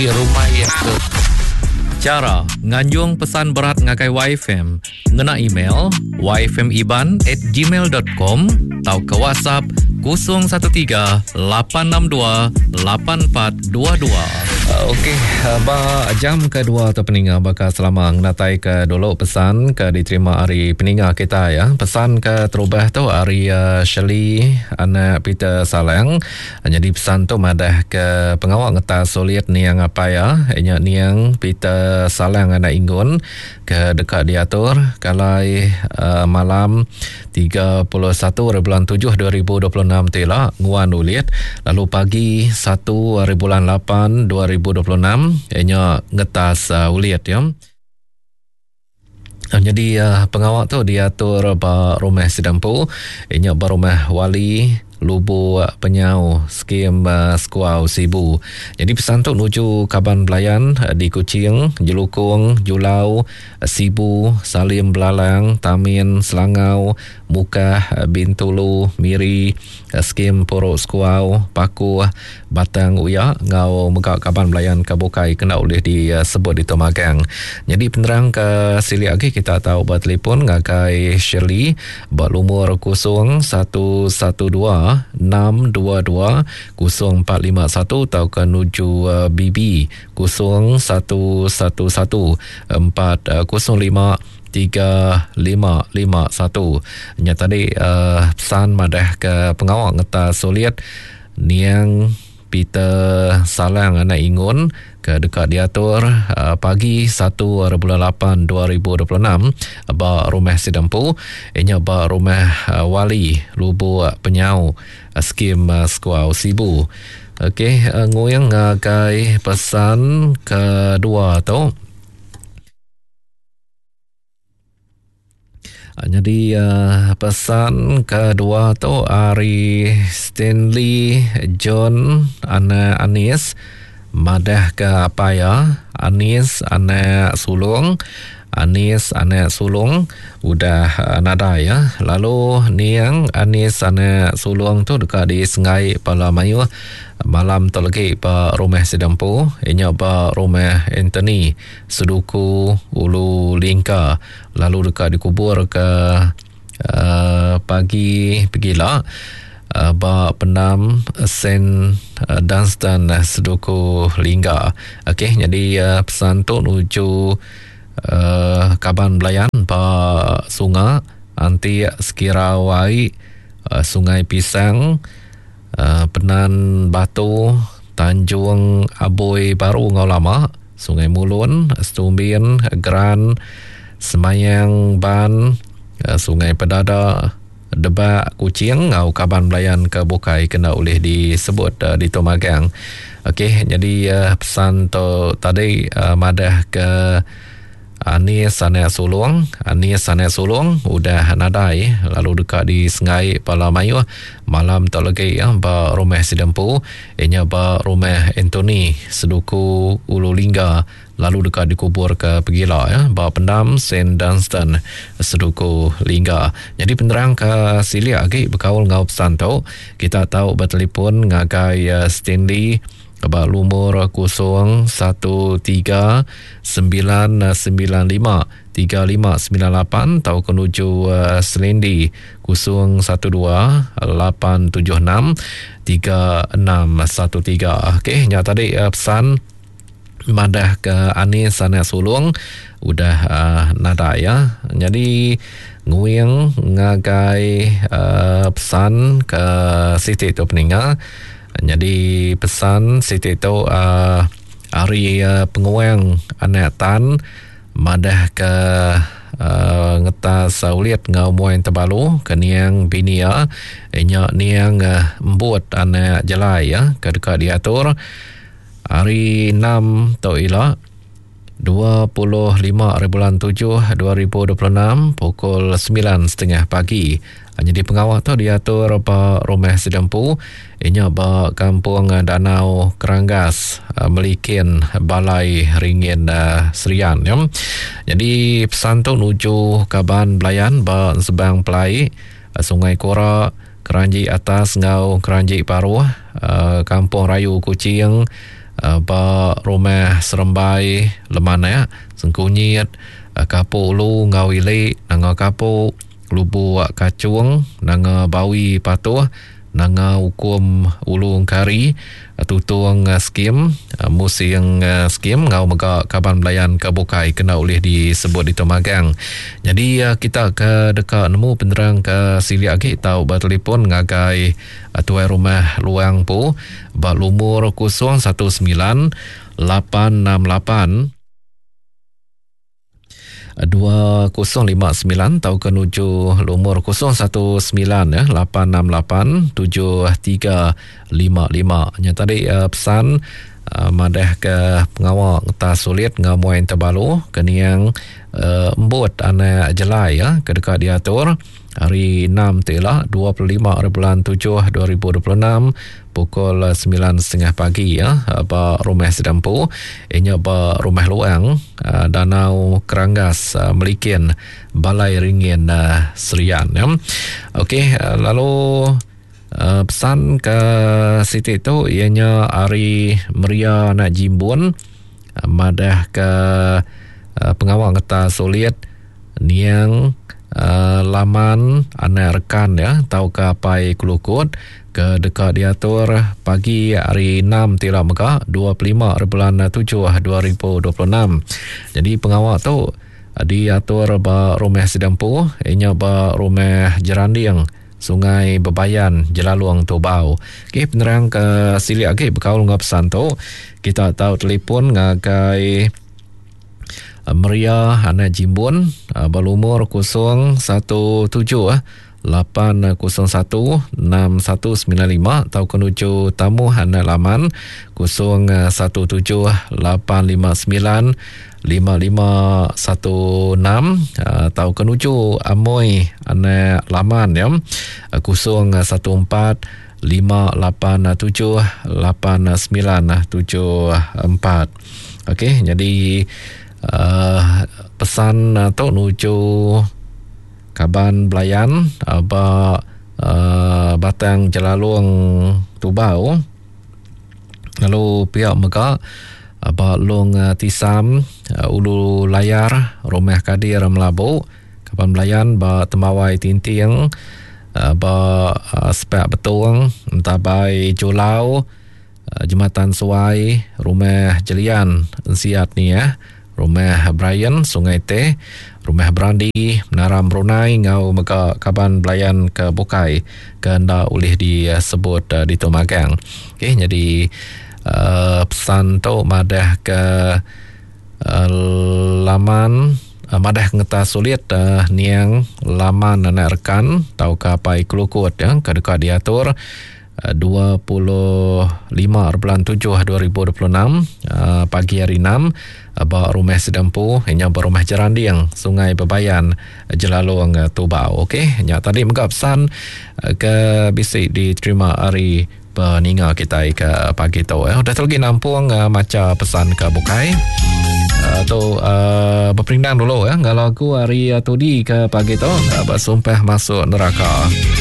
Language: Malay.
rumah yang tu. Cara nganjung pesan berat ngakai YFM ngena email yfmiban@gmail.com atau ke WhatsApp 013-862-8422. Okey, jam kedua atau peninga bakal selama ngatai ke dulu pesan ke diterima hari peninga kita ya. Pesan ke terubah tu hari Shirley anak Peter Salang. Jadi pesan tu madah ke pengawal ngeta solid ni yang apa ya. Ni yang Peter Salang anak Inggun ke dekat diatur kalai malam 31/7/2026 tela nguan ulit lalu pagi 1/8/2026 ngetas ulit ya. Jadi pengawal tu diatur rumah Sidampu rumah wali Lubu Penyau skim Skuau Sibu. Jadi pesan tu nuju Kaban Belayan di Kuching, Jelukung, Julau, Sibu, Salim Belalang, Tamin, Selangau, Mukah, Bintulu, Miri, skim Porok Skuau, Paku, Batang Uya, ngau Megak Kaban Belayan Kabukai kena boleh disebut di Tomagang. Jadi penerang ke sili lagi kita tahu bertelefon ngakai Shirley berumur 0122-622-0451 atau ke nuju BB 0111-405-3551. Nya tadi pesan madah ke pengawal ngeta solid niang Peter Salang anak Ingun ke dekat diatur pagi 1/8/2026 ba rumah Sidampu ba rumah wali Lubu Penyau skim Skuau Sibu. Okey, nguyang ngakai pesan kedua tu. Jadi pesan kedua tu Ari Stanley John anak Anis madah ke apa ya, Anis anak sulung, Anis anak sulung udah nada ya. Lalu niang Anis anak sulung tu dekat di Sengai Palamayu malam tu lagi pa rumah Sidampu pa rumah Anthony Seduku Ulu Lingka, lalu dekat dikubur ke pagi pergilah ba pendam Saint Dunstan Seduku Lingga. Okey, jadi pesan tu nuju Kaban Belayan pa Sungai Anti Sekirawai, Sungai Pisang, Penan Batu, Tanjung Aboy Baru Ngau Lama, Sungai Mulun, Stumbin, Gran, Semayang Ban, Sungai Pedada, Debak Kucing, Ngau Kaban Belayan ke Bukai kena boleh disebut di Tomagang. Okey, jadi pesan tu tadi madah ke Anis anak sulung, Anis anak sulung udah nadai, lalu dekat di Sengai Palamayu malam tak lagi ya ba rumah Sidampu ba rumah Anthony Seduku Ulu Lingga, lalu dekat dikubur ke Pegila ya ba pendam Saint Dunstan Seduku Lingga. Jadi penerang ke sili lagi berkaul ngau pesan tu kita tahu bertelefon ngagai Stanley ba lumur 0119953598 atau kenuju Selendi 0128763613. Okey, nya tadi pesan madah ke Anis anak sulung udah nada ya. Jadi nguyang ngagai pesan ke Siti tu peninga. Jadi pesan Siti tu hari penguang anak tan madah ke ngetas ulit ngau muain terbalu ke niang binia niang embut anak jelai ya ke dekat diatur hari 6 tu ila 25/7/2026 pukul 9.30 pagi. Jadi pengawal tu diatur apa rumah Sidampu ba kampung Danau Keranggas Melikin Balai Ringin Serian ya. Jadi pesan tu nuju Kaban Belayan ba Sebang Pelai Sungai Kora Keranji Atas ngau Keranji Paruh Kampung Rayu Kucing ba rumah serembai lemana ya sengkunyit kapuk lu ngawile nanga kapuk lubu kacung nanga bawi patuh nanga hukum ulung kari tutung skim musing skim ngau mega kaban belayan kabukai kena oleh disebut di Tomagang. Jadi kita ke dekat nemu penerang ke sili agi tau ba telefon ngagai tuai rumah luang pu ba lumur 019 868 2059 tau kenuju lumur 019 ya 868 7355. Nya tadi pesan madah ke pengawal ngeta sulit ngamuain terbalu keniang embut anak jelai ya ke dekat diatur hari 6 telah 25/7/2026 pukul 9.30 pagi ya ba rumah sedampu inya ba rumah luang Danau Keranggas Melikin Balai Ringin Serian ya. Okey, lalu pesan ke Siti tu ianya hari Meria nak Jimbun madah ke pengawal ngeta sulit niang laman anak rekan ya tau ke pai kelukut ke dekat diatur pagi hari 6 tira mega 25/7/2026. Jadi pengawal tu diatur ba rumah sedampu inya ba rumah Jeranding Sungai Bebayan Jelaluang Tobau. Okey, penerang ke sili agi berkaul ngap pesan tu kita tahu telefon ngagai Meria Hana Jimbun berumur 017 801 6195 atau kenuju tamu Hana Laman 017 859 5516 atau kenuju Amoy Hana Laman ya 014 587 8974. Okey, jadi pesan atau nuju Kaban Belayan Batang Jelaluang Tubau lalu pihak mega Long Tisam Ulu Layar Rumah Kadir Melabu Kaban Belayan ba Temawai Tinting ba Spek Betung Tabai Jolau Jembatan Suai Rumah Jelian Siat ni ya Rumah Brian Sungai Teh Rumah Brandi Menara Brunei ngau mega Kaban Belayan ke Bukai kena oleh disebut di Tomagang. Okey, jadi pesan tu madah ke laman madah ngeta sulit niang laman anak rekan tau ke pai kelukut ya ke dekat diatur 25/7/2026 pagi hari 6 ba rumah sedampu hanya rumah Jeranding Sungai Bebayan Jelaluang Tubau. Okey, nya tadi mega pesan ke bisik diterima hari peninga kita ke pagi tu dah terlagi nampung macam pesan ke Bukai atau berperindan dulu ya kalau aku hari tu di ke pagi tu bersumpah masuk neraka.